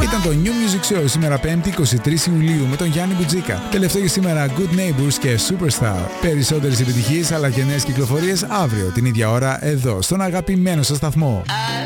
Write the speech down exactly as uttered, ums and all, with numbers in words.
Ήταν το New Music Show σήμερα πέμπτη εικοστή τρίτη Ιουλίου με τον Γιάννη Μπουτζίκα. Τελευταίο για σήμερα Good Neighbors και Superstar. Περισσότερες επιτυχίες αλλά και νέες κυκλοφορίες αύριο την ίδια ώρα εδώ στον αγαπημένο σας σταθμό.